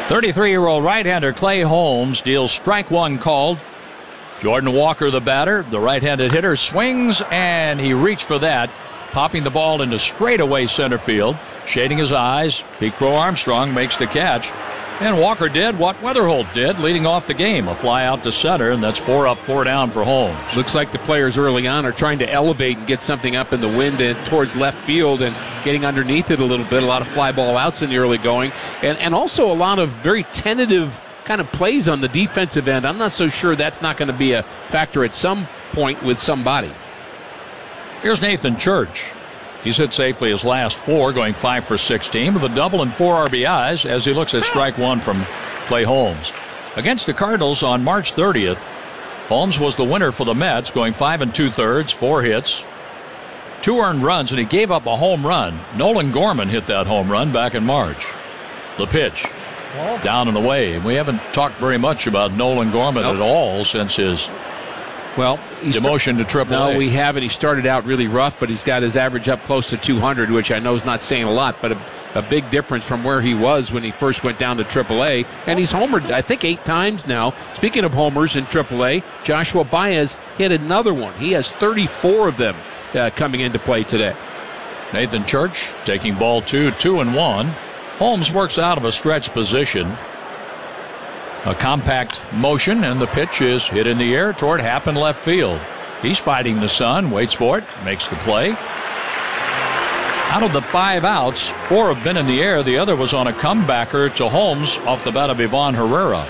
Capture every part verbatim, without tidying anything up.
thirty-three-year-old right-hander Clay Holmes deals strike one called. Jordan Walker, the batter, the right-handed hitter, swings, and he reached for that, popping the ball into straightaway center field. Shading his eyes, Pete Crow Armstrong makes the catch. And Walker did what Weatherholt did, leading off the game. A fly out to center, and that's four up, four down for Holmes. Looks like the players early on are trying to elevate and get something up in the wind and towards left field and getting underneath it a little bit. A lot of fly ball outs in the early going. And, and also a lot of very tentative kind of plays on the defensive end. I'm not so sure that's not going to be a factor at some point with somebody. Here's Nathan Church. He's hit safely his last four, going five for sixteen with a double and four R B Is as he looks at strike one from Clay Holmes. Against the Cardinals on March thirtieth, Holmes was the winner for the Mets, going five and two-thirds, four hits, two earned runs, and he gave up a home run. Nolan Gorman hit that home run back in March. The pitch, down and away. We haven't talked very much about Nolan Gorman nope. at all since his Well, demotion to triple A. No, we haven't. He started out really rough, but he's got his average up close to two hundred, which I know is not saying a lot, but a, a big difference from where he was when he first went down to triple A. And he's homered, I think, eight times now. Speaking of homers in triple A, Joshua Baez hit another one. He has thirty-four of them uh, coming into play today. Nathan Church taking ball two, two and one. Holmes works out of a stretch position. A compact motion, and the pitch is hit in the air toward Happ in left field. He's fighting the sun, waits for it, makes the play. Out of the five outs, four have been in the air. The other was on a comebacker to Holmes off the bat of Ivan Herrera.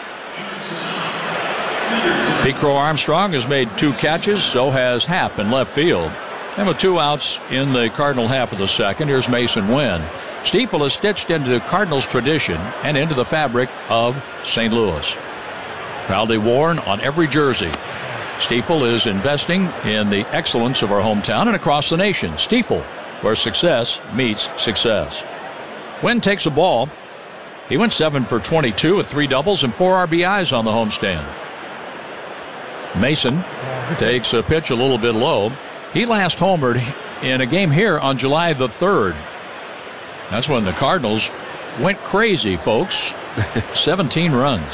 Pete Crow Armstrong has made two catches, so has Happ in left field. And with two outs in the Cardinal half of the second, here's Mason Wynn. Stiefel is stitched into the Cardinals tradition and into the fabric of Saint Louis. Proudly worn on every jersey. Stiefel is investing in the excellence of our hometown and across the nation. Stiefel, where success meets success. Wynn takes a ball. He went seven for twenty-two with three doubles and four R B Is on the homestand. Mason takes a pitch a little bit low. He last homered in a game here on July the third. That's when the Cardinals went crazy, folks. seventeen runs.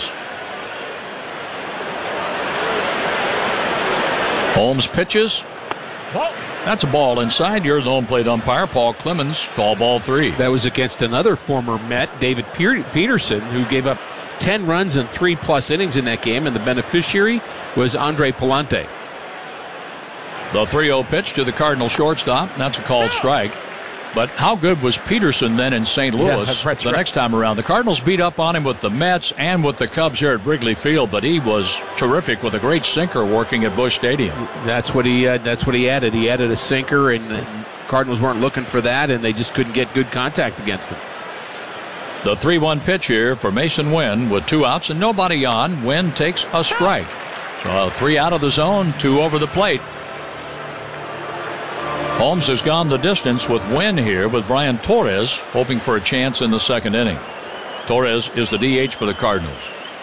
Holmes pitches. That's a ball inside. You're the home plate umpire, Paul Clemens. Call ball three. That was against another former Met, David Peterson, who gave up ten runs and three-plus innings in that game, and the beneficiary was Andre Palante. The three oh pitch to the Cardinal shortstop. That's a called strike. But how good was Peterson then in Saint Louis yeah, that's, that's the right. next time around? The Cardinals beat up on him with the Mets and with the Cubs here at Wrigley Field, but he was terrific with a great sinker working at Busch Stadium. That's what he uh, that's what he added. He added a sinker, and the Cardinals weren't looking for that, and they just couldn't get good contact against him. The three one pitch here for Mason Wynn with two outs and nobody on. Wynn takes a strike. So three out of the zone, two over the plate. Holmes has gone the distance with Wynn here with Brian Torres hoping for a chance in the second inning. Torres is the D H for the Cardinals.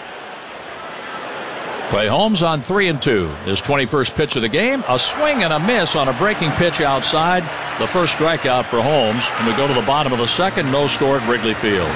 Clay Holmes on three and two. His twenty-first pitch of the game, a swing and a miss on a breaking pitch outside. The first strikeout for Holmes. And we go to the bottom of the second, no score at Wrigley Field.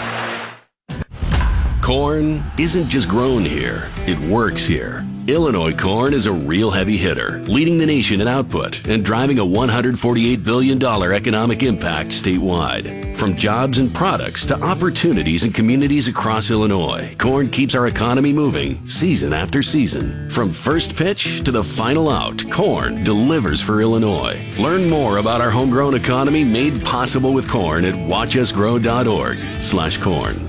Corn isn't just grown here, it works here. Illinois corn is a real heavy hitter, leading the nation in output and driving a one hundred forty-eight billion dollars economic impact statewide. From jobs and products to opportunities in communities across Illinois, corn keeps our economy moving season after season. From first pitch to the final out, corn delivers for Illinois. Learn more about our homegrown economy made possible with corn at watch us grow dot org slash corn.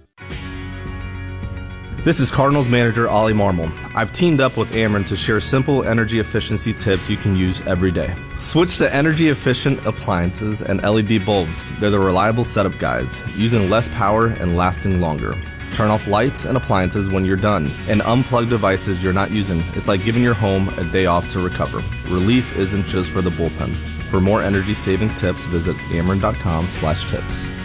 This is Cardinals manager Ollie Marmol. I've teamed up with Ameren to share simple energy efficiency tips you can use every day. Switch to energy efficient appliances and L E D bulbs. They're the reliable setup guys, using less power and lasting longer. Turn off lights and appliances when you're done, and unplug devices you're not using. It's like giving your home a day off to recover. Relief isn't just for the bullpen. For more energy saving tips, visit ameren dot com slash tips.